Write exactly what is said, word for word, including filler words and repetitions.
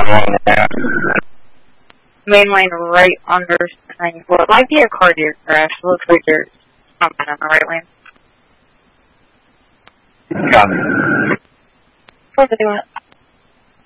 Main lane right under Spring. Well, it might be a car deer crash. It looks like there's something on the right lane. Got it. What's it doing?